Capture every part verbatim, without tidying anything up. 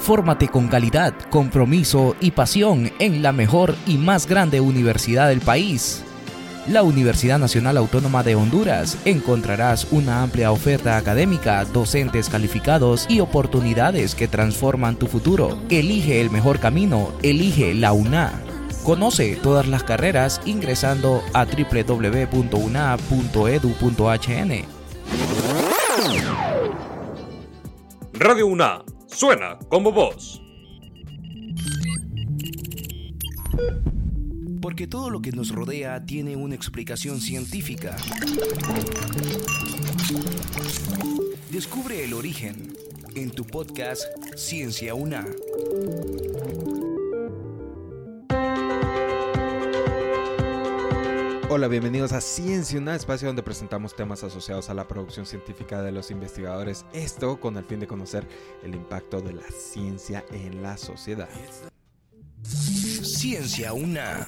Fórmate con calidad, compromiso y pasión en la mejor y más grande universidad del país. La Universidad Nacional Autónoma de Honduras. Encontrarás una amplia oferta académica, docentes calificados y oportunidades que transforman tu futuro. Elige el mejor camino, elige la U N A. Conoce todas las carreras ingresando a doble u doble u doble u punto u n a punto e d u punto h n. Radio U N A, suena como vos. Porque todo lo que nos rodea tiene una explicación científica. Descubre el origen en tu podcast Ciencia U N A. Hola, bienvenidos a Ciencia U N A, espacio donde presentamos temas asociados a la producción científica de los investigadores. Esto con el fin de conocer el impacto de la ciencia en la sociedad. Ciencia U N A.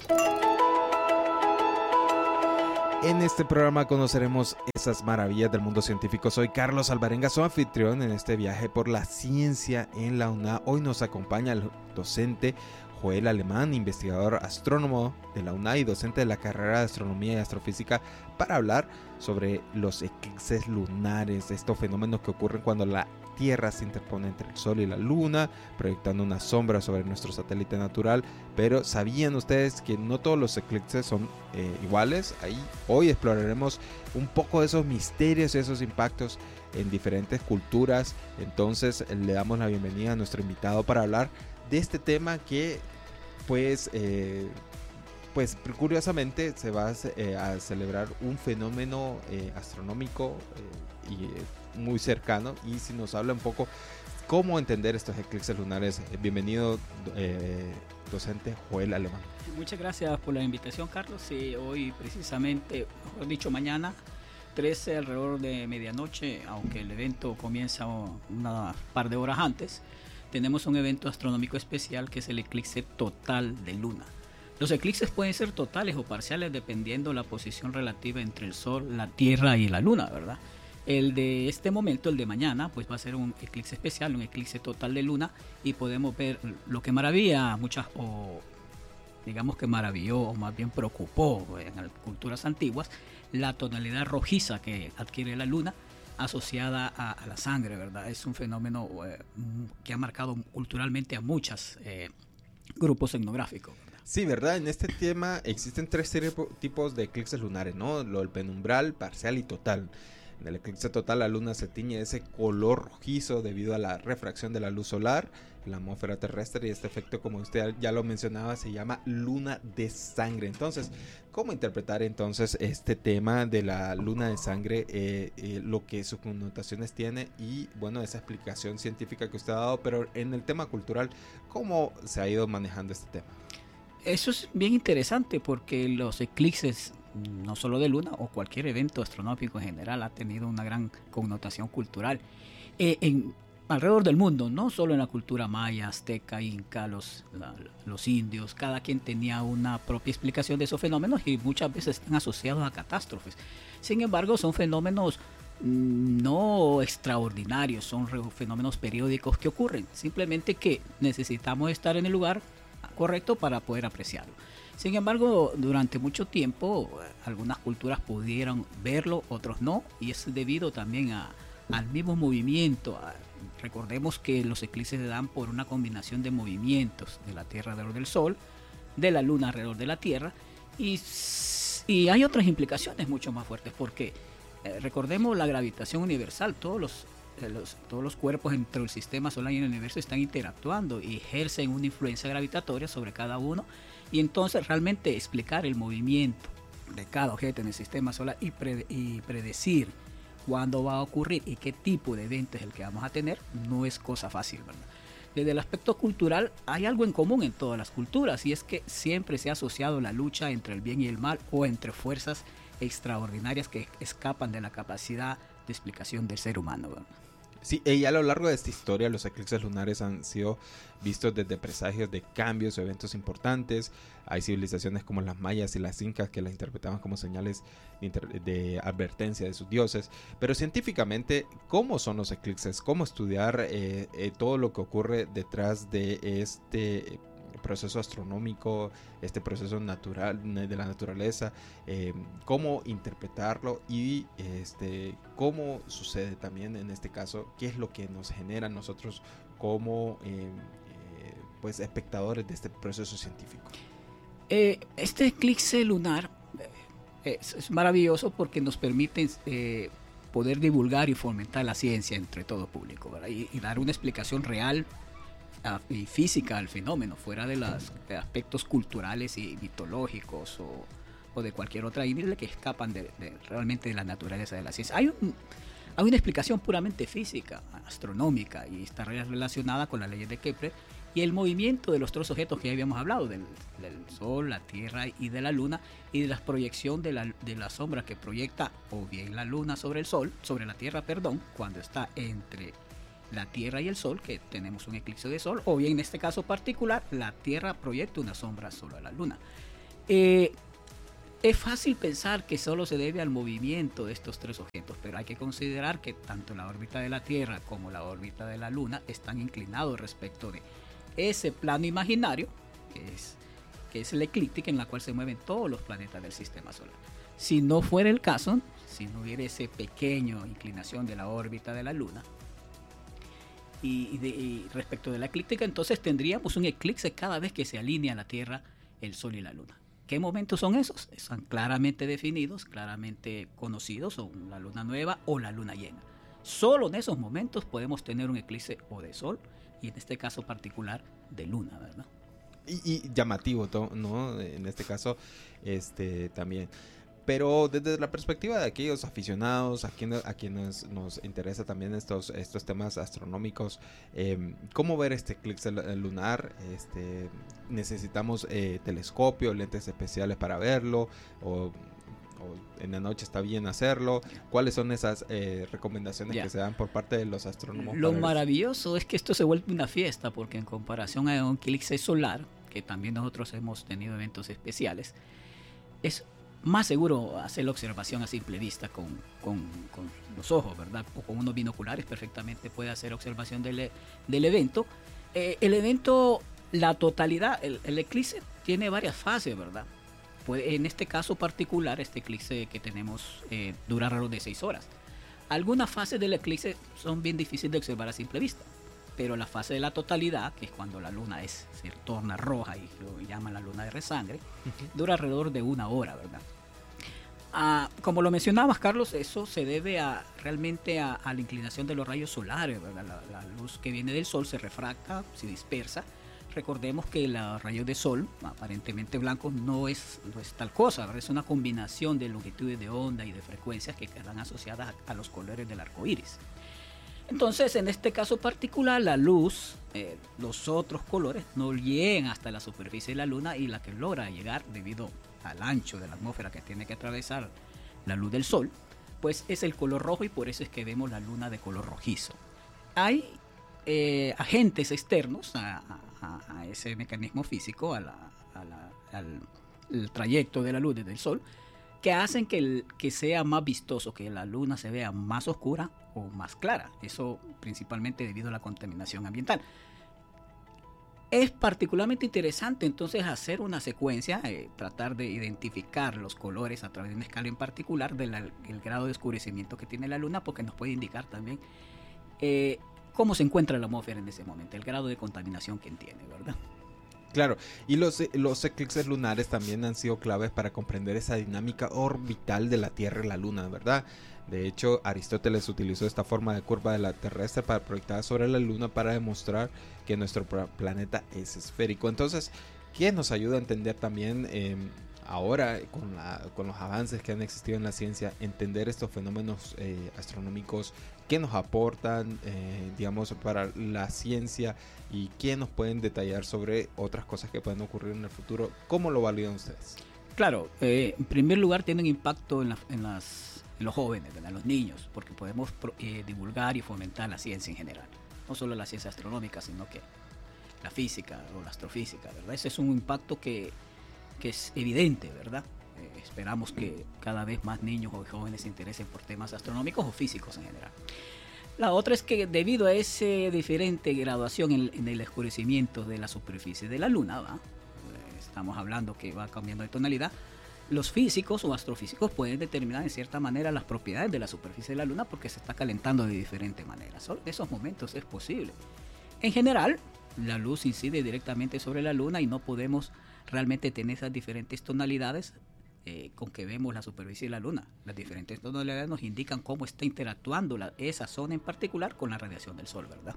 En este programa conoceremos esas maravillas del mundo científico. Soy Carlos Alvarenga, su anfitrión en este viaje por la ciencia en la U N A. Hoy nos acompaña el docente Joel Alemán, investigador astrónomo de la U N A y docente de la carrera de Astronomía y Astrofísica, para hablar sobre los eclipses lunares, estos fenómenos que ocurren cuando la Tierra se interpone entre el Sol y la Luna, proyectando una sombra sobre nuestro satélite natural. Pero ¿sabían ustedes que no todos los eclipses son eh, iguales? Ahí hoy exploraremos un poco de esos misterios y esos impactos en diferentes culturas. Entonces le damos la bienvenida a nuestro invitado para hablar de este tema que pues eh, pues curiosamente se va a, eh, a celebrar un fenómeno eh, astronómico eh, y eh, muy cercano. Y si nos habla un poco cómo entender estos eclipses lunares, eh, bienvenido eh, docente Joel Alemán. Muchas gracias por la invitación, Carlos. Sí, hoy precisamente, mejor dicho mañana trece alrededor de medianoche, aunque el evento comienza una par de horas antes, tenemos un evento astronómico especial que es el eclipse total de luna. Los eclipses pueden ser totales o parciales dependiendo la posición relativa entre el Sol, la Tierra y la Luna, ¿verdad? El de este momento, el de mañana, pues va a ser un eclipse especial, un eclipse total de luna, y podemos ver lo que maravilla a muchas, o digamos que maravilló, o más bien preocupó en las culturas antiguas, la tonalidad rojiza que adquiere la luna, asociada a, a la sangre, ¿verdad? Es un fenómeno eh, que ha marcado culturalmente a muchos eh, grupos etnográficos, ¿verdad? Sí, ¿verdad? En este tema existen tres tipos de eclipses lunares, ¿no? Lo del penumbral, parcial y total. En el eclipse total la luna se tiñe de ese color rojizo debido a la refracción de la luz solar en la atmósfera terrestre, y este efecto, como usted ya lo mencionaba, se llama luna de sangre. Entonces, ¿cómo interpretar entonces este tema de la luna de sangre, eh, eh, lo que sus connotaciones tiene y, bueno, esa explicación científica que usted ha dado? Pero en el tema cultural, ¿cómo se ha ido manejando este tema? Eso es bien interesante porque los eclipses, no solo de luna o cualquier evento astronómico en general, ha tenido una gran connotación cultural eh, en, alrededor del mundo, no solo en la cultura maya, azteca, inca, los, la, los indios. Cada quien tenía una propia explicación de esos fenómenos y muchas veces están asociados a catástrofes. Sin embargo, son fenómenos no extraordinarios, son fenómenos periódicos que ocurren, simplemente que necesitamos estar en el lugar correcto para poder apreciarlo. Sin embargo, durante mucho tiempo algunas culturas pudieron verlo, otros no, y es debido también a, al mismo movimiento. A, recordemos que los eclipses se dan por una combinación de movimientos de la Tierra alrededor del Sol, de la Luna alrededor de la Tierra, y, y hay otras implicaciones mucho más fuertes, porque eh, recordemos la gravitación universal. Todos los Los, todos los cuerpos dentro del sistema solar y en el universo están interactuando y ejercen una influencia gravitatoria sobre cada uno, y entonces realmente explicar el movimiento de cada objeto en el sistema solar y, pre, y predecir cuándo va a ocurrir y qué tipo de evento es el que vamos a tener no es cosa fácil, ¿verdad? Desde el aspecto cultural hay algo en común en todas las culturas, y es que siempre se ha asociado la lucha entre el bien y el mal, o entre fuerzas extraordinarias que escapan de la capacidad de explicación del ser humano, ¿verdad? Sí, y a lo largo de esta historia los eclipses lunares han sido vistos desde presagios de cambios o eventos importantes. Hay civilizaciones como las mayas y las incas que las interpretaban como señales de, inter- de advertencia de sus dioses. Pero científicamente, ¿cómo son los eclipses? ¿Cómo estudiar eh, eh, todo lo que ocurre detrás de este proceso astronómico, este proceso natural de la naturaleza, eh, cómo interpretarlo y este, cómo sucede también en este caso, qué es lo que nos genera nosotros como eh, eh, pues espectadores de este proceso científico? Eh, este eclipse lunar eh, es, es maravilloso porque nos permite eh, poder divulgar y fomentar la ciencia entre todo público, ¿verdad? Y, y dar una explicación real y física al fenómeno, fuera de los aspectos culturales y mitológicos o, o de cualquier otra índole que escapan de, de, realmente de la naturaleza de la ciencia. Hay, un, hay una explicación puramente física, astronómica, y está relacionada con las leyes de Kepler y el movimiento de los tres objetos que ya habíamos hablado, del, del Sol, la Tierra y de la Luna, y de la proyección de la, de la sombra que proyecta o bien la Luna sobre el Sol, sobre la Tierra, perdón, cuando está entre la Tierra y el Sol, que tenemos un eclipse de Sol, o bien en este caso particular, la Tierra proyecta una sombra sobre la Luna. Eh, es fácil pensar que solo se debe al movimiento de estos tres objetos, pero hay que considerar que tanto la órbita de la Tierra como la órbita de la Luna están inclinados respecto de ese plano imaginario, que es, que es la eclíptica en la cual se mueven todos los planetas del sistema solar. Si no fuera el caso, si no hubiera esa pequeña inclinación de la órbita de la Luna, Y, de, y respecto de la eclíptica, entonces tendríamos un eclipse cada vez que se alinea la Tierra, el Sol y la Luna. ¿Qué momentos son esos? Están claramente definidos, claramente conocidos, son la luna nueva o la luna llena. Solo en esos momentos podemos tener un eclipse o de Sol y en este caso particular de Luna, ¿verdad? Y, y llamativo, ¿no? En este caso, este también. Pero desde la perspectiva de aquellos aficionados, a quienes, a quienes nos interesa también estos, estos temas astronómicos, eh, ¿cómo ver este eclipse lunar? Este, ¿Necesitamos eh, telescopio, lentes especiales para verlo? ¿O, o en la noche está bien hacerlo? ¿Cuáles son esas eh, recomendaciones yeah. que se dan por parte de los astrónomos? Lo maravilloso es que esto se vuelve una fiesta, porque en comparación a un eclipse solar, que también nosotros hemos tenido eventos especiales, es más seguro hacer la observación a simple vista con, con, con los ojos, ¿verdad? O con unos binoculares perfectamente puede hacer observación del, del evento. Eh, el evento, la totalidad, el, el eclipse tiene varias fases, ¿verdad? Puede, en este caso particular, este eclipse que tenemos eh, dura alrededor de seis horas. Algunas fases del eclipse son bien difíciles de observar a simple vista, pero la fase de la totalidad, que es cuando la luna es, se torna roja y lo llaman la luna de resangre, uh-huh. dura alrededor de una hora, ¿verdad? Ah, como lo mencionabas, Carlos, eso se debe a, realmente a, a la inclinación de los rayos solares, ¿verdad? La, la luz que viene del Sol se refracta, se dispersa. Recordemos que los rayos de Sol, aparentemente blancos, no es, no es tal cosa, ¿verdad? Es una combinación de longitudes de onda y de frecuencias que quedan asociadas a, a los colores del arco iris. Entonces, en este caso particular, la luz, eh, los otros colores no llegan hasta la superficie de la Luna, y la que logra llegar debido al ancho de la atmósfera que tiene que atravesar la luz del Sol, pues es el color rojo, y por eso es que vemos la Luna de color rojizo. Hay eh, agentes externos a, a, a ese mecanismo físico, a la, a la, al el trayecto de la luz desde el Sol, que hacen que, el, que sea más vistoso, que la luna se vea más oscura o más clara. Eso principalmente debido a la contaminación ambiental. Es particularmente interesante entonces hacer una secuencia, eh, tratar de identificar los colores a través de una escala en particular del el grado de oscurecimiento que tiene la luna, porque nos puede indicar también eh, cómo se encuentra la atmósfera en ese momento, el grado de contaminación que tiene, ¿verdad? Claro, y los, los eclipses lunares también han sido claves para comprender esa dinámica orbital de la Tierra y la Luna, ¿verdad? De hecho, Aristóteles utilizó esta forma de curva de la terrestre para proyectar sobre la Luna para demostrar que nuestro planeta es esférico. Entonces, ¿qué nos ayuda a entender también eh, ahora con, la, con los avances que han existido en la ciencia, entender estos fenómenos eh, astronómicos? ¿Qué nos aportan, eh, digamos, para la ciencia, y qué nos pueden detallar sobre otras cosas que pueden ocurrir en el futuro? ¿Cómo lo validan ustedes? Claro, eh, en primer lugar tienen impacto en, la, en, las, en los jóvenes, ¿verdad? En los niños, porque podemos eh, divulgar y fomentar la ciencia en general. No solo la ciencia astronómica, sino que la física o la astrofísica, ¿verdad? Ese es un impacto que, que es evidente, ¿verdad? Eh, esperamos que cada vez más niños o jóvenes se interesen por temas astronómicos o físicos en general. La otra es que debido a esa diferente graduación en, en el oscurecimiento de la superficie de la Luna, ¿va? Estamos hablando que va cambiando de tonalidad, los físicos o astrofísicos pueden determinar en cierta manera las propiedades de la superficie de la Luna porque se está calentando de diferente manera. Solo en esos momentos es posible. En general, la luz incide directamente sobre la Luna y no podemos realmente tener esas diferentes tonalidades eh, con que vemos la superficie de la Luna. Las diferentes tonalidades nos indican cómo está interactuando la, esa zona en particular con la radiación del Sol, ¿verdad?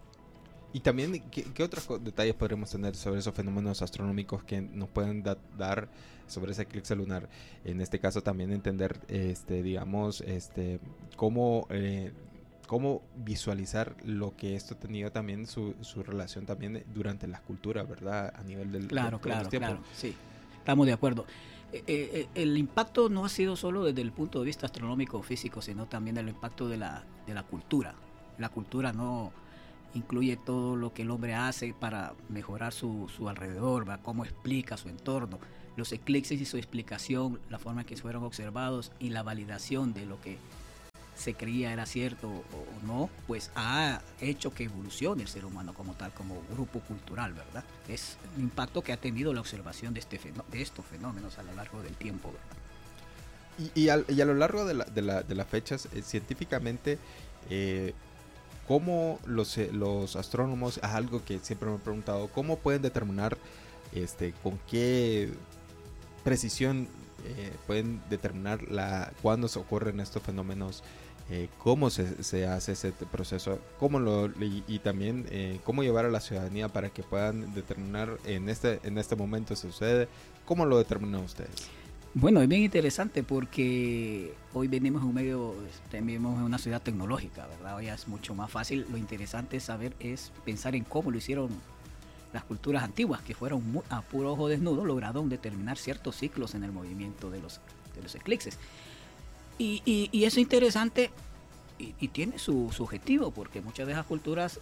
Y también, ¿qué, qué otros detalles podremos tener sobre esos fenómenos astronómicos que nos pueden da, dar sobre ese eclipse lunar? En este caso también entender, este, digamos, este, cómo, eh, cómo visualizar lo que esto ha tenido también su, su relación también durante la cultura, ¿verdad? A nivel del Claro, de, claro, de claro, sí, estamos de acuerdo. Eh, eh, el impacto no ha sido solo desde el punto de vista astronómico o físico, sino también el impacto de la, de la cultura. La cultura no incluye todo lo que el hombre hace para mejorar su, su alrededor, ¿va? Cómo explica su entorno, los eclipses y su explicación, la forma en que fueron observados y la validación de lo que se creía era cierto o, o no, pues ha hecho que evolucione el ser humano como tal, como grupo cultural, ¿verdad? Es un impacto que ha tenido la observación de, este fenó- de estos fenómenos a lo largo del tiempo, ¿verdad? Y, y, a, y a lo largo de, la, de, la, de las fechas, eh, científicamente, eh, ¿cómo los, los astrónomos, es algo que siempre me he preguntado, cómo pueden determinar este, con qué precisión eh, pueden determinar la, cuándo se ocurren estos fenómenos, eh, cómo se, se hace ese proceso, cómo lo, y, y también eh, cómo llevar a la ciudadanía para que puedan determinar en este, en este momento se sucede, cómo lo determinan ustedes? Bueno, es bien interesante porque hoy venimos en un medio, vivimos en una ciudad tecnológica, ¿verdad? Hoy es mucho más fácil. Lo interesante es saber, es pensar en cómo lo hicieron las culturas antiguas, que fueron muy, a puro ojo desnudo, lograron determinar ciertos ciclos en el movimiento de los, de los eclipses. Y, y, y eso es interesante y, y tiene su, su objetivo, porque muchas de esas culturas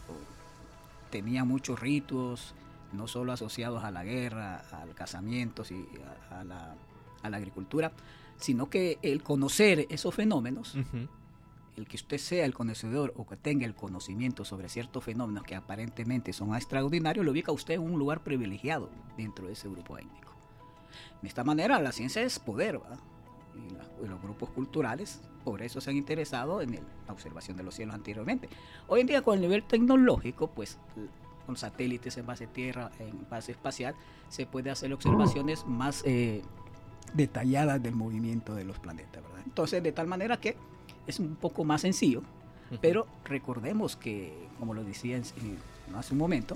tenían muchos ritos, no solo asociados a la guerra, al casamiento y a, a la... a la agricultura, sino que el conocer esos fenómenos, uh-huh. el que usted sea el conocedor o que tenga el conocimiento sobre ciertos fenómenos que aparentemente son extraordinarios, lo ubica a usted en un lugar privilegiado dentro de ese grupo étnico. De esta manera la ciencia es poder, ¿verdad? Y, la, y los grupos culturales por eso se han interesado en el, la observación de los cielos anteriormente. Hoy en día con el nivel tecnológico, pues con satélites en base tierra, en base espacial, se puede hacer observaciones más eh, detalladas del movimiento de los planetas, ¿verdad? Entonces, de tal manera que es un poco más sencillo, uh-huh. pero recordemos que, como lo decía en, en, hace un momento,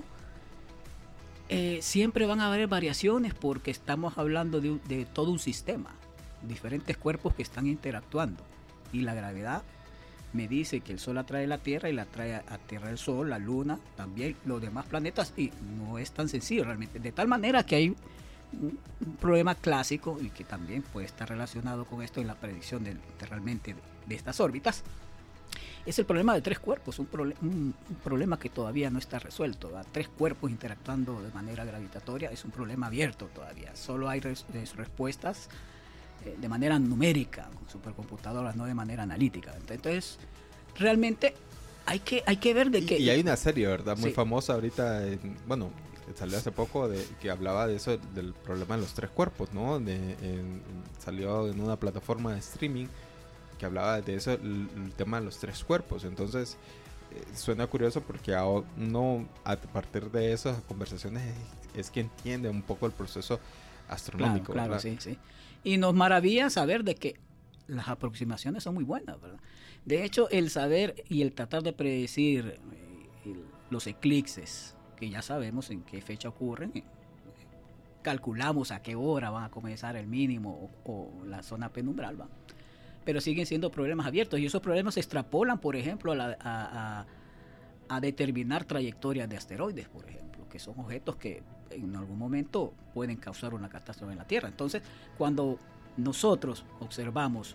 eh, siempre van a haber variaciones porque estamos hablando de, de todo un sistema, diferentes cuerpos que están interactuando, y la gravedad me dice que el Sol atrae la Tierra y la atrae a Tierra el Sol, la Luna, también los demás planetas, y no es tan sencillo realmente, de tal manera que hay un problema clásico y que también puede estar relacionado con esto en la predicción de, de realmente de, de estas órbitas, es el problema de tres cuerpos, un, proble- un, un problema que todavía no está resuelto, ¿verdad? Tres cuerpos interactuando de manera gravitatoria es un problema abierto todavía, solo hay res- respuestas eh, de manera numérica con supercomputadoras, no de manera analítica. Entonces realmente hay que, hay que ver de y, qué... Y hay una serie, ¿verdad? Muy sí. famosa ahorita, en, bueno... salió hace poco de que hablaba de eso, del problema de los tres cuerpos, ¿no? De, en, salió en una plataforma de streaming que hablaba de eso, el, el tema de los tres cuerpos. Entonces eh, suena curioso porque a uno a partir de esas conversaciones es, es que entiende un poco el proceso astronómico. Claro, claro, ¿verdad? sí, sí. Y nos maravilla saber de que las aproximaciones son muy buenas, ¿verdad? De hecho, el saber y el tratar de predecir eh, el, los eclipses, que ya sabemos en qué fecha ocurren, calculamos a qué hora van a comenzar el mínimo o, o la zona penumbral, ¿va? Pero siguen siendo problemas abiertos y esos problemas se extrapolan, por ejemplo, a, la, a, a, a determinar trayectorias de asteroides, por ejemplo, que son objetos que en algún momento pueden causar una catástrofe en la Tierra. Entonces, cuando nosotros observamos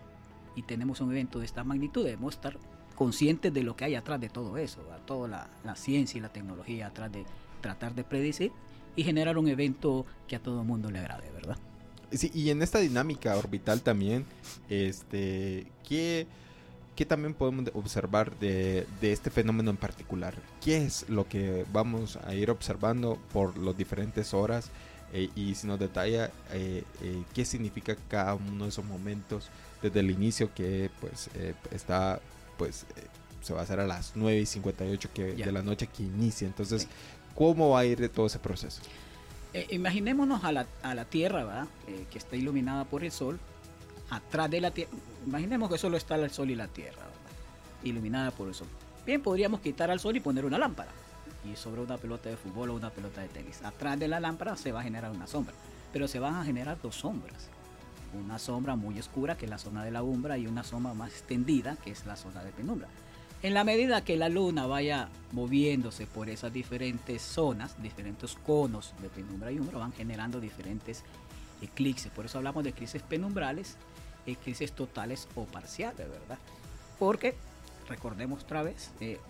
y tenemos un evento de esta magnitud, debemos estar conscientes de lo que hay atrás de todo eso, ¿verdad? Toda la, la ciencia y la tecnología atrás de tratar de predecir y generar un evento que a todo el mundo le agrade, ¿verdad? Sí, y en esta dinámica orbital también, este, ¿qué, qué también podemos observar de, de este fenómeno en particular? ¿Qué es lo que vamos a ir observando por las diferentes horas? Eh, y si nos detalla eh, eh, qué significa cada uno de esos momentos desde el inicio, que pues eh, está, pues eh, se va a hacer a las nueve y cincuenta y ocho que, de la noche que inicia. Entonces, sí. ¿Cómo va a ir de todo ese proceso? Eh, imaginémonos a la, a la Tierra, ¿verdad? Eh, que está iluminada por el Sol. Atrás de la Tierra, imaginemos que solo está el Sol y la Tierra, ¿verdad? Iluminada por el Sol. Bien, podríamos quitar al Sol y poner una lámpara, y sobre una pelota de fútbol o una pelota de tenis. Atrás de la lámpara se va a generar una sombra, pero se van a generar dos sombras. Una sombra muy oscura, que es la zona de la umbra, y una sombra más extendida, que es la zona de penumbra. En la medida que la luna vaya moviéndose por esas diferentes zonas, diferentes conos de penumbra y umbra, van generando diferentes eclipses. Por eso hablamos de eclipses penumbrales, eclipses totales o parciales, ¿verdad? Porque, recordemos otra vez, eh,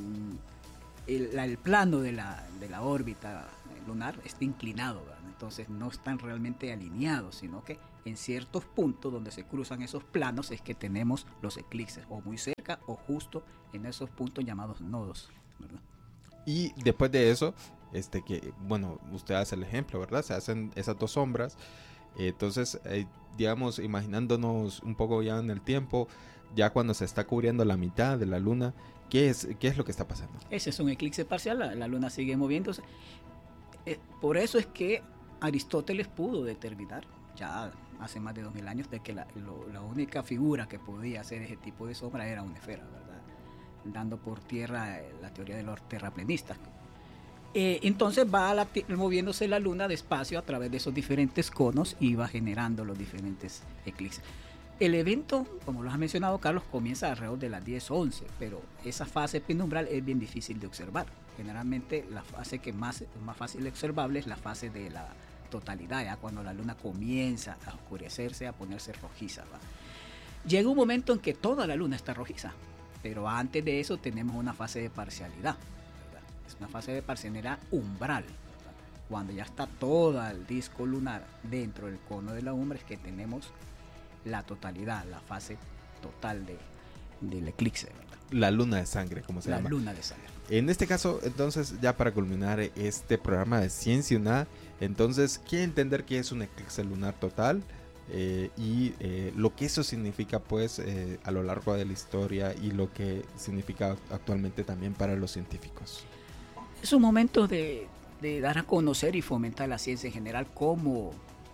el, el plano de la, de la órbita lunar está inclinado, ¿verdad? Entonces no están realmente alineados, sino que en ciertos puntos donde se cruzan esos planos es que tenemos los eclipses, o muy cerca o justo en esos puntos llamados nodos, ¿verdad? Y después de eso, este que bueno, usted hace el ejemplo, ¿verdad? Se hacen esas dos sombras. Entonces, eh, digamos, imaginándonos un poco ya en el tiempo, ya cuando se está cubriendo la mitad de la luna, ¿qué es, qué es lo que está pasando? Ese es un eclipse parcial, la, la luna sigue moviéndose. Eh, por eso es que Aristóteles pudo determinar, ya hace más de dos mil años, de que la, lo, la única figura que podía hacer ese tipo de sombra era una esfera, ¿verdad? Dando por tierra eh, la teoría de los terraplanistas. Eh, entonces va la, moviéndose la luna despacio a través de esos diferentes conos y va generando los diferentes eclipses. El evento, como lo has mencionado, Carlos, comienza alrededor de las diez once, pero esa fase penumbral es bien difícil de observar. Generalmente la fase que más, más fácil de observable es la fase de la totalidad, ya cuando la luna comienza a oscurecerse, a ponerse rojiza, ¿va? Llega un momento en que toda la luna está rojiza, pero antes de eso tenemos una fase de parcialidad, ¿verdad? Es una fase de parcialidad umbral, ¿verdad? Cuando ya está todo el disco lunar dentro del cono de la umbra es que tenemos la totalidad, la fase total de, del eclipse, ¿verdad? La luna de sangre, como se la llama. La luna de sangre. En este caso, entonces, ya para culminar este programa de Ciencia U N A, entonces, quiere entender qué es un eclipse lunar total eh, y eh, lo que eso significa, pues, eh, a lo largo de la historia y lo que significa actualmente también para los científicos. Es un momento de, de dar a conocer y fomentar la ciencia en general, como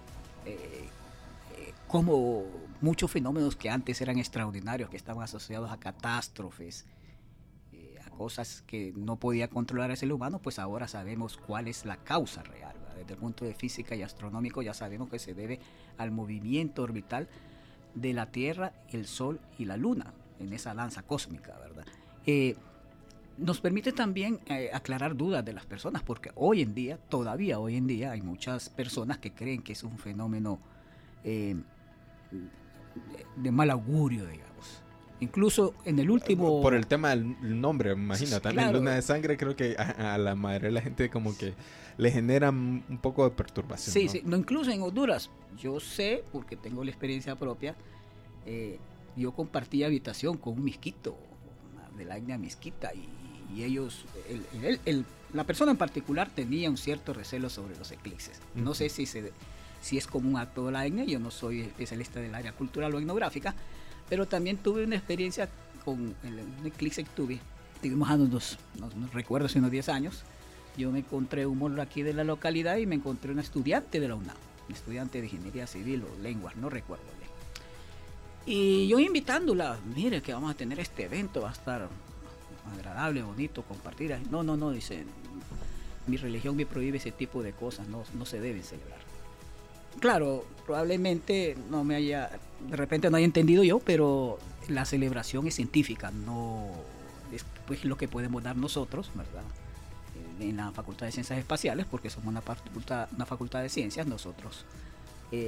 eh, como muchos fenómenos que antes eran extraordinarios, que estaban asociados a catástrofes, eh, a cosas que no podía controlar el ser humano, pues ahora sabemos cuál es la causa real, ¿verdad? Desde el punto de física y astronómico ya sabemos que se debe al movimiento orbital de la Tierra, el Sol y la Luna, en esa danza cósmica, ¿verdad? Eh, nos permite también eh, aclarar dudas de las personas, porque hoy en día, todavía hoy en día, hay muchas personas que creen que es un fenómeno eh, de mal augurio, digamos. Incluso en el último... Por el tema del nombre, me imagino. También claro. Luna de sangre, creo que a, a la mayoría de la gente como que le genera un poco de perturbación. Sí, ¿no? sí. No, incluso en Honduras, yo sé, porque tengo la experiencia propia, eh, yo compartí habitación con un misquito, de la etnia misquita, y, y ellos, el, el, el, la persona en particular tenía un cierto recelo sobre los eclipses. No uh-huh. sé si se... si es como un acto de la etnia, yo no soy especialista del área cultural o etnográfica, pero también tuve una experiencia con el, un eclipse que tuve, tuvimos a unos, no, no recuerdo, hace unos diez años, yo me encontré un morro aquí de la localidad y me encontré una estudiante de la U N A, un estudiante de ingeniería civil o lenguas, no recuerdo bien. Y yo invitándola, mire que vamos a tener este evento, va a estar agradable, bonito, compartir. No, no, no, dice, mi religión me prohíbe ese tipo de cosas, no, no se deben celebrar. Claro, probablemente no me haya, de repente no haya entendido yo, pero la celebración es científica, no es pues lo que podemos dar nosotros, ¿verdad? En la Facultad de Ciencias Espaciales, porque somos una facultad, una facultad de ciencias, nosotros eh,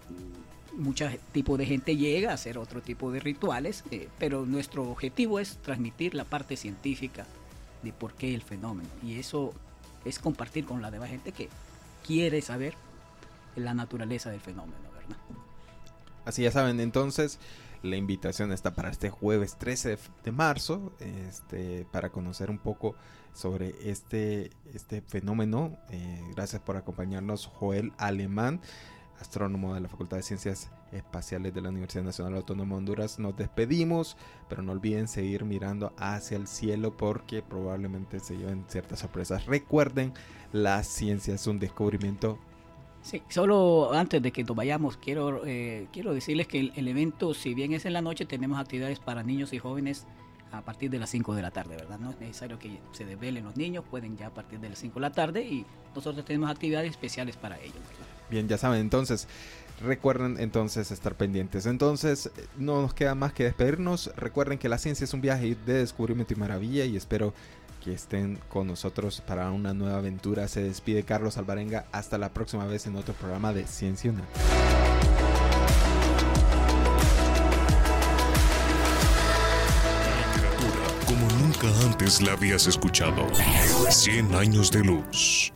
muchos tipos de gente llega a hacer otro tipo de rituales, eh, pero nuestro objetivo es transmitir la parte científica de por qué el fenómeno, y eso es compartir con la demás gente que quiere saber la naturaleza del fenómeno, ¿verdad? Así ya saben, entonces la invitación está para este jueves trece de marzo, este, para conocer un poco sobre este, este fenómeno. Eh, gracias por acompañarnos, Joel Alemán, astrónomo de la Facultad de Ciencias Espaciales de la Universidad Nacional Autónoma de Honduras. Nos despedimos, pero no olviden seguir mirando hacia el cielo porque probablemente se lleven ciertas sorpresas. Recuerden, la ciencia es un descubrimiento. Sí, solo antes de que nos vayamos, quiero, eh, quiero decirles que el, el evento, si bien es en la noche, tenemos actividades para niños y jóvenes a partir de las cinco de la tarde, ¿verdad? No es necesario que se desvelen los niños, pueden ya a partir de las cinco de la tarde, y nosotros tenemos actividades especiales para ellos, ¿verdad? Bien, ya saben, entonces recuerden entonces estar pendientes. Entonces no nos queda más que despedirnos. Recuerden que la ciencia es un viaje de descubrimiento y maravilla, y espero que estén con nosotros para una nueva aventura. Se despide Carlos Alvarenga, hasta la próxima vez en otro programa de Ciencia UNA. Literatura como nunca antes la habías escuchado. Cien años de luz.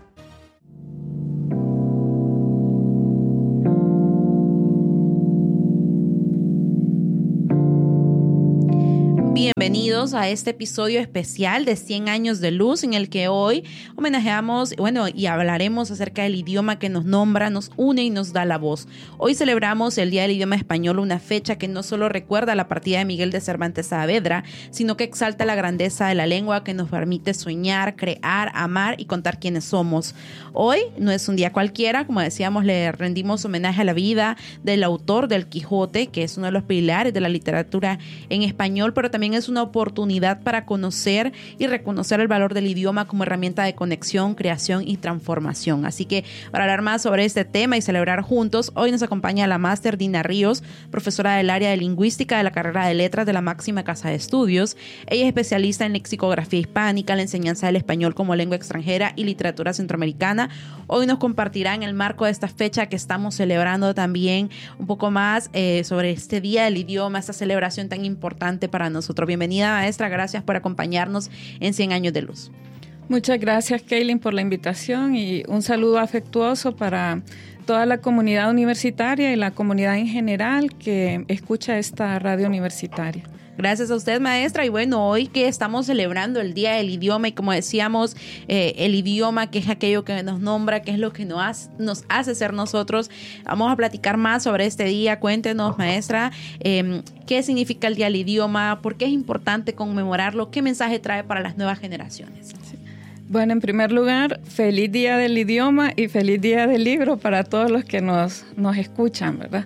Bienvenidos a este episodio especial de cien años de luz, en el que hoy homenajeamos, bueno, y hablaremos acerca del idioma que nos nombra, nos une y nos da la voz. Hoy celebramos el Día del Idioma Español, una fecha que no solo recuerda la partida de Miguel de Cervantes Saavedra, sino que exalta la grandeza de la lengua que nos permite soñar, crear, amar y contar quiénes somos. Hoy no es un día cualquiera, como decíamos, le rendimos homenaje a la vida del autor del Quijote, que es uno de los pilares de la literatura en español, pero también es una oportunidad para conocer y reconocer el valor del idioma como herramienta de conexión, creación y transformación. Así que para hablar más sobre este tema y celebrar juntos, hoy nos acompaña la máster Dina Ríos, profesora del área de lingüística de la carrera de letras de la máxima casa de estudios. Ella es especialista en lexicografía hispánica, la enseñanza del español como lengua extranjera y literatura centroamericana. Hoy nos compartirá en el marco de esta fecha que estamos celebrando también un poco más eh, sobre este Día del Idioma, esta celebración tan importante para nosotros. Bienvenida, maestra, gracias por acompañarnos en cien años de luz. Muchas gracias, Kaylin, por la invitación, y un saludo afectuoso para toda la comunidad universitaria y la comunidad en general que escucha esta radio universitaria. Gracias a usted, maestra. Y bueno, hoy que estamos celebrando el Día del Idioma, y como decíamos, eh, el idioma, que es aquello que nos nombra, que es lo que nos hace, nos hace ser nosotros, vamos a platicar más sobre este día. Cuéntenos, maestra, eh, qué significa el Día del Idioma, por qué es importante conmemorarlo, qué mensaje trae para las nuevas generaciones. Sí. Bueno, en primer lugar, feliz Día del Idioma y feliz Día del Libro para todos los que nos, nos escuchan, ¿verdad?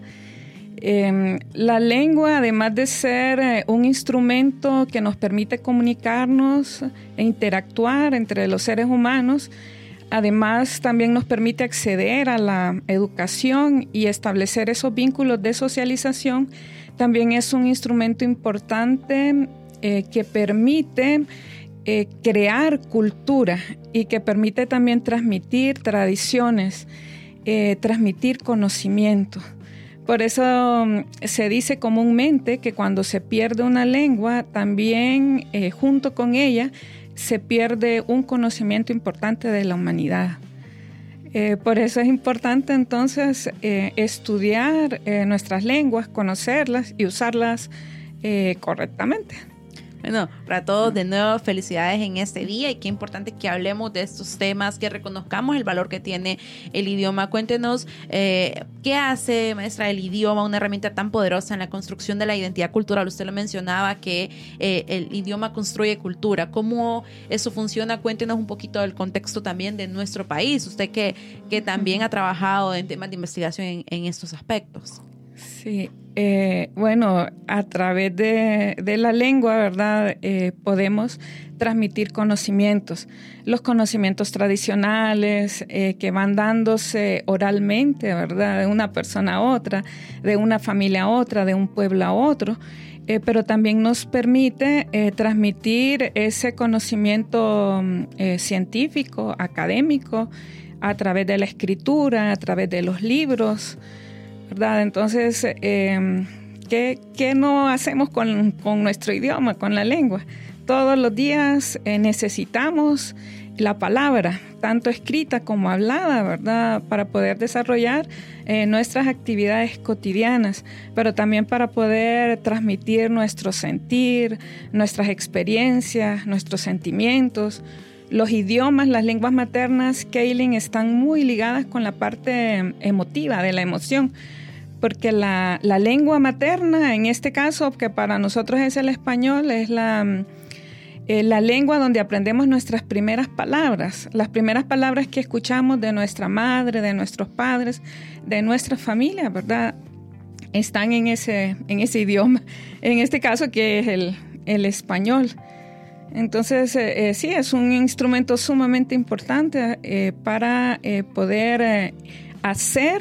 Eh, la lengua, además de ser eh, un instrumento que nos permite comunicarnos e interactuar entre los seres humanos, además también nos permite acceder a la educación y establecer esos vínculos de socialización. También es un instrumento importante eh, que permite eh, crear cultura y que permite también transmitir tradiciones, eh, transmitir conocimiento. Por eso se dice comúnmente que cuando se pierde una lengua, también eh, junto con ella se pierde un conocimiento importante de la humanidad. Eh, por eso es importante entonces eh, estudiar eh, nuestras lenguas, conocerlas y usarlas eh, correctamente. Bueno, para todos de nuevo, felicidades en este día, y qué importante que hablemos de estos temas, que reconozcamos el valor que tiene el idioma. Cuéntenos, eh, ¿qué hace, maestra, el idioma una herramienta tan poderosa en la construcción de la identidad cultural? Usted lo mencionaba, que eh, el idioma construye cultura. ¿Cómo eso funciona? Cuéntenos un poquito del contexto también de nuestro país. Usted que, que también ha trabajado en temas de investigación en, en estos aspectos. Sí, eh, bueno, a través de, de la lengua, ¿verdad? Eh, podemos transmitir conocimientos, los conocimientos tradicionales eh, que van dándose oralmente, ¿verdad? De una persona a otra, de una familia a otra, de un pueblo a otro, eh, pero también nos permite eh, transmitir ese conocimiento eh, científico, académico, a través de la escritura, a través de los libros. ¿verdad? Entonces, eh, ¿qué, qué no hacemos con, con nuestro idioma, con la lengua? Todos los días eh, necesitamos la palabra, tanto escrita como hablada, ¿verdad? Para poder desarrollar eh, nuestras actividades cotidianas, pero también para poder transmitir nuestro sentir, nuestras experiencias, nuestros sentimientos. Los idiomas, las lenguas maternas, Kaylin, están muy ligadas con la parte emotiva de la emoción, porque la, la lengua materna, en este caso, que para nosotros es el español, es la... Eh, la lengua donde aprendemos nuestras primeras palabras, las primeras palabras que escuchamos de nuestra madre, de nuestros padres, de nuestra familia, ¿verdad? Están en ese, en ese idioma, en este caso que es el, el español. Entonces, eh, eh, sí, es un instrumento sumamente importante eh, para eh, poder eh, hacer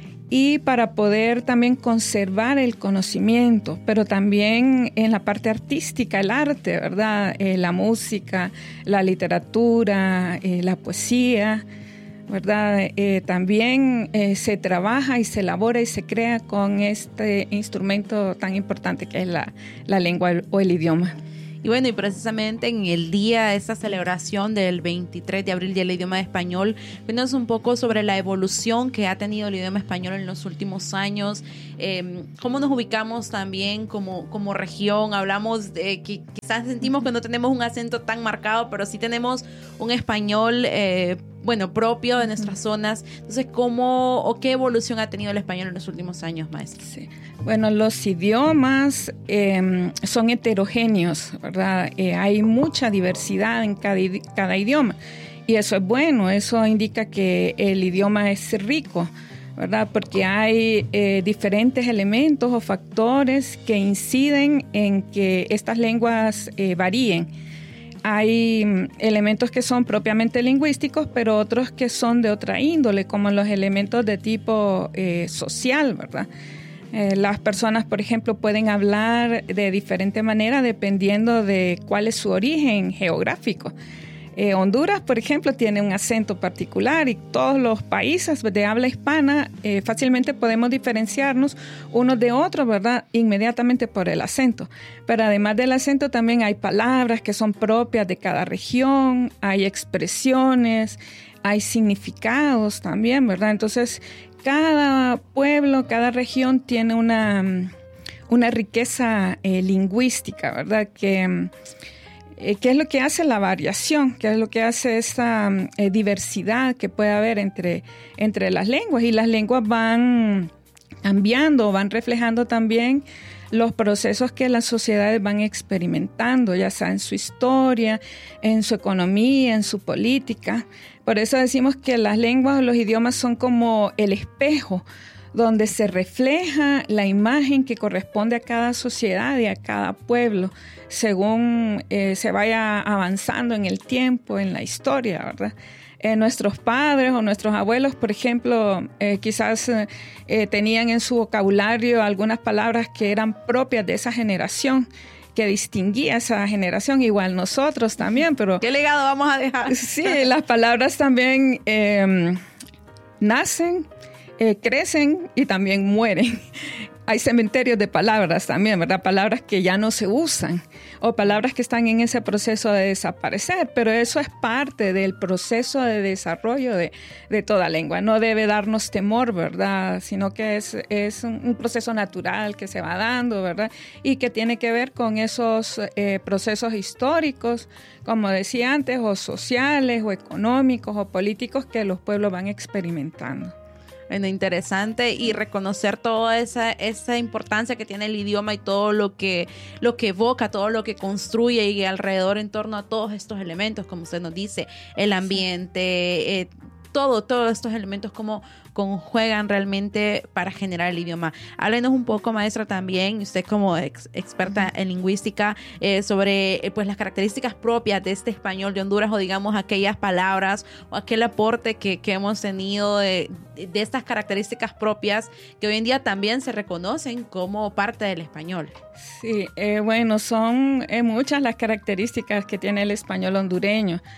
y para poder también conservar el conocimiento, pero también en la parte artística, el arte, ¿verdad? Eh, la música, la literatura, eh, la poesía, ¿verdad? Eh, también eh, se trabaja y se elabora y se crea con este instrumento tan importante que es la, la lengua o el idioma. Y bueno, y precisamente en el día, esta celebración del veintitrés de abril del idioma español, cuéntanos un poco sobre la evolución que ha tenido el idioma español en los últimos años, eh, cómo nos ubicamos también como, como región. Hablamos de que quizás sentimos que no tenemos un acento tan marcado, pero sí tenemos un español eh, bueno, propio de nuestras zonas. Entonces, ¿cómo o qué evolución ha tenido el español en los últimos años, maestra? Sí. Bueno, los idiomas eh, son heterogéneos, ¿verdad? Eh, hay mucha diversidad en cada, cada idioma y eso es bueno, eso indica que el idioma es rico, ¿verdad? Porque hay eh, diferentes elementos o factores que inciden en que estas lenguas eh, varíen. Hay elementos que son propiamente lingüísticos, pero otros que son de otra índole, como los elementos de tipo eh, social, ¿verdad? Eh, las personas, por ejemplo, pueden hablar de diferente manera dependiendo de cuál es su origen geográfico. Eh, Honduras, por ejemplo, tiene un acento particular y todos los países de habla hispana eh, fácilmente podemos diferenciarnos unos de otros, ¿verdad? Inmediatamente por el acento. Pero además del acento también hay palabras que son propias de cada región, hay expresiones, hay significados también, ¿verdad? Entonces, cada pueblo, cada región tiene una, una riqueza eh, lingüística, ¿verdad? Que... ¿Qué es lo que hace la variación? ¿Qué es lo que hace esta eh, diversidad que puede haber entre, entre las lenguas? Y las lenguas van cambiando, van reflejando también los procesos que las sociedades van experimentando, ya sea en su historia, en su economía, en su política. Por eso decimos que las lenguas o los idiomas son como el espejo donde se refleja la imagen que corresponde a cada sociedad y a cada pueblo, según eh, se vaya avanzando en el tiempo, en la historia, ¿verdad? Eh, nuestros padres o nuestros abuelos, por ejemplo, eh, quizás eh, tenían en su vocabulario algunas palabras que eran propias de esa generación, que distinguía esa generación, igual nosotros también, pero... ¿Qué legado vamos a dejar? Sí, las palabras también eh, nacen, Eh, crecen y también mueren. Hay cementerios de palabras también, ¿verdad? Palabras que ya no se usan o palabras que están en ese proceso de desaparecer, pero eso es parte del proceso de desarrollo de, de toda lengua. No debe darnos temor, ¿verdad? Sino que es, es un, un proceso natural que se va dando, ¿verdad? Y que tiene que ver con esos eh, procesos históricos, como decía antes, o sociales, o económicos, o políticos que los pueblos van experimentando. Bueno, interesante, y reconocer toda esa, esa importancia que tiene el idioma y todo lo que, lo que evoca, todo lo que construye y alrededor en torno a todos estos elementos, como usted nos dice, el ambiente, eh, todo, todos estos elementos como conjuegan realmente para generar el idioma. Háblenos un poco, maestra, también, usted como ex, experta en lingüística, eh, sobre eh, pues las características propias de este español de Honduras, o digamos aquellas palabras o aquel aporte que, que hemos tenido de, de estas características propias que hoy en día también se reconocen como parte del español. Sí, eh, bueno, son eh, muchas las características que tiene el español hondureño.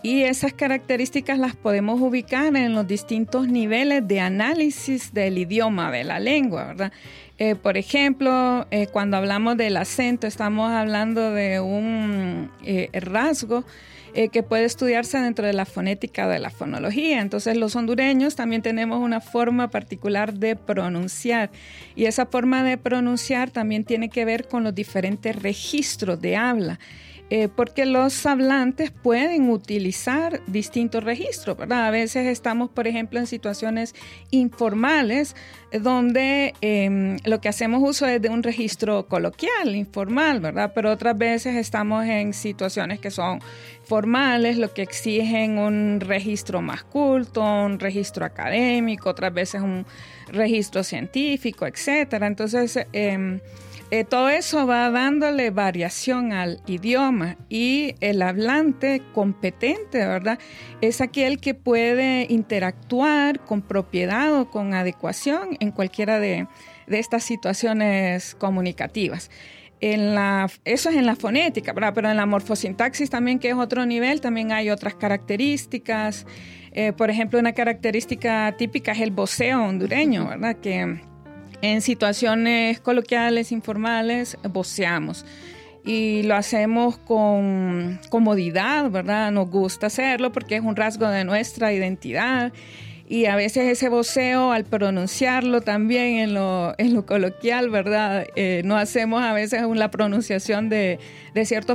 Y esas características las podemos ubicar en los distintos niveles de análisis del idioma, de la lengua, ¿verdad? Eh, por ejemplo, eh, cuando hablamos del acento, estamos hablando de un eh, rasgo eh, que puede estudiarse dentro de la fonética de la fonología. Entonces, los hondureños también tenemos una forma particular de pronunciar, y esa forma de pronunciar también tiene que ver con los diferentes registros de habla. Eh, porque los hablantes pueden utilizar distintos registros, ¿verdad? A veces estamos, por ejemplo, en situaciones informales eh, donde eh, lo que hacemos uso es de un registro coloquial, informal, ¿verdad? Pero otras veces estamos en situaciones que son formales, lo que exigen un registro más culto, un registro académico, otras veces un registro científico, etcétera. Entonces, eh, Eh, todo eso va dándole variación al idioma, y el hablante competente, ¿verdad?, es aquel que puede interactuar con propiedad o con adecuación en cualquiera de, de estas situaciones comunicativas. En la, eso es en la fonética, ¿verdad? Pero en la morfosintaxis también, que es otro nivel, también hay otras características. Eh, por ejemplo, una característica típica es el voceo hondureño, ¿verdad?, que en situaciones coloquiales, informales, voceamos. Y lo hacemos con comodidad, ¿verdad? Nos gusta hacerlo porque es un rasgo de nuestra identidad. Y a veces ese voceo, al pronunciarlo también en lo, en lo coloquial, ¿verdad? Eh, no hacemos a veces la pronunciación de, de ciertos